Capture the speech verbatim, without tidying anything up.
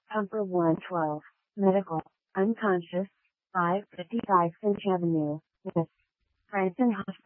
Pumper one twelve, Medical, unconscious, five fifty-five Finch Avenue, West, Franson Hospital.